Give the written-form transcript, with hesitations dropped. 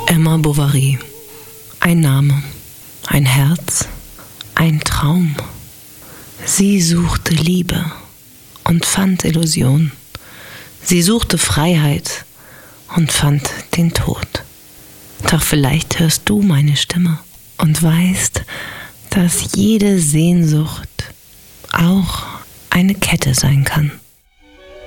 Emma Bovary. Ein Name, ein Herz, ein Traum. Sie suchte Liebe und fand Illusion. Sie suchte Freiheit und fand den Tod. Doch vielleicht hörst du meine Stimme und weißt, dass jede Sehnsucht auch eine Kette sein kann.